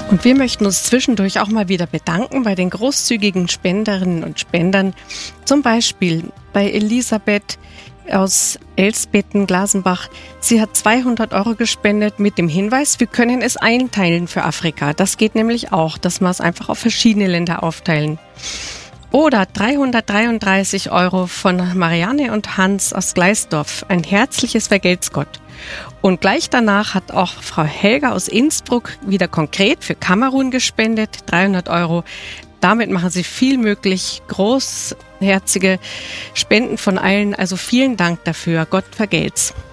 Und wir möchten uns zwischendurch auch mal wieder bedanken bei den großzügigen Spenderinnen und Spendern, zum Beispiel bei Elisabeth aus Elsbeten-Glasenbach. Sie hat 200 € gespendet mit dem Hinweis, wir können es einteilen für Afrika. Das geht nämlich auch, dass wir es einfach auf verschiedene Länder aufteilen. Oder 333 € von Marianne und Hans aus Gleisdorf. Ein herzliches Vergelt's Gott. Und gleich danach hat auch Frau Helga aus Innsbruck wieder konkret für Kamerun gespendet, 300 €. Damit machen sie viel möglich, großherzige Spenden von allen. Also vielen Dank dafür. Gott vergelt's.